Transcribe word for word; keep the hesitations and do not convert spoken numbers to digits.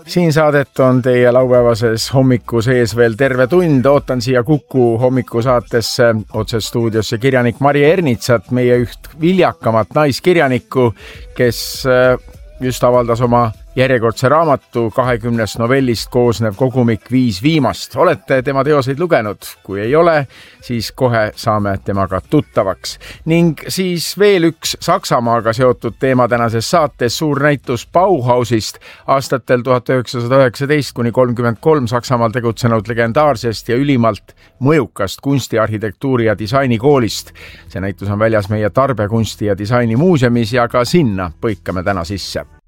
Siin saadet on teie laupäevases hommiku sees veel terve tund. Ootan siia Kuku hommiku saatesse otse stuudiosse kirjanik Mari Ernitsat, meie üht viljakamat naiskirjanikku, kes just avaldas oma järjekordse raamatu kahekümnest novellist koosnev kogumik Viis viimast. Olete tema teoseid lugenud? Kui ei ole, siis kohe saame temaga tuttavaks. Ning siis veel üks Saksamaaga seotud teema tänases saates, suur näitus Bauhausist, aastatel tuhat üheksasada üheksateist kuni kolmkümmend kolm Saksamaal tegutsenud legendaarsest ja ülimalt mõjukast kunsti, arhitektuuri ja disaini koolist. See näitus on väljas meie Tarbekunsti ja disaini muuseumis ja ka sinna põikame täna sisse.